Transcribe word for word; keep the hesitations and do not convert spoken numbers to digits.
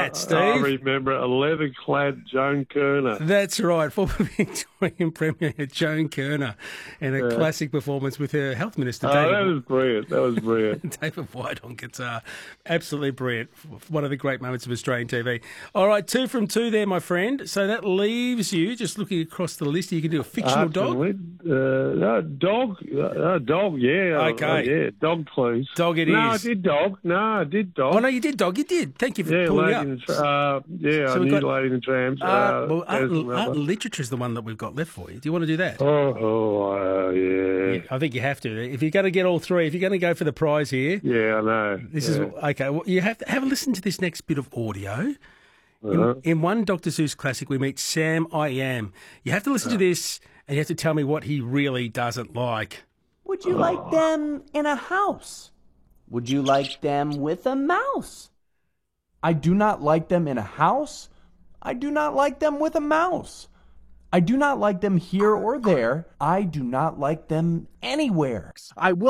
that, Steve? I remember a leather-clad Joan Kerner. That's right, former Victorian Premier Joan Kerner, and a Yeah. classic performance with her Health Minister, Oh, David that was brilliant. That was brilliant. David White on guitar. Absolutely brilliant. One of the great moments of Australian T V. All right, two from two there, my friend. So that leaves you, just looking across the list, you can do a fictional dog. Uh, no, dog. Uh, dog, yeah. Okay. Uh, yeah, dog, please. Dog it no, is. I did dog. No, I did dog. Oh, no, you did, dog. You did. Thank you for yeah, pulling Lady up. and, uh, yeah, So I we've knew got- Lady and the Trams. Uh, Uh, well, art, as art another. and literature is the one that we've got left for you. Do you want to do that? Oh, oh uh, yeah. Yeah, I think you have to. If you're going to get all three, if you're going to go for the prize here, Yeah, I know. this yeah. is okay. Well, you have to have a listen to this next bit of audio. Uh-huh. In, in one Doctor Seuss classic, we meet Sam I Am. You have to listen to this, and you have to tell me what he really doesn't like. Would you like them in a house? Would you like them with a mouse? I do not like them in a house. I do not like them with a mouse. I do not like them here or there. I do not like them anywhere. I will